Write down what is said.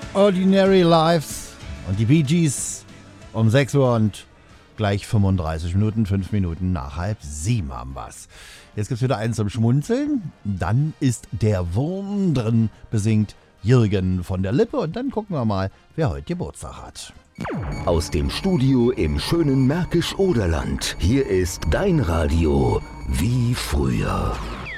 Ordinary Lives und die Bee Gees um 6 Uhr und gleich 35 Minuten, 5 Minuten nach 6:30 haben wir's. Jetzt gibt's wieder einen zum Schmunzeln. Dann ist der Wurm drin, besingt Jürgen von der Lippe. Und dann gucken wir mal, wer heute Geburtstag hat. Aus dem Studio im schönen Märkisch-Oderland. Hier ist dein Radio wie früher.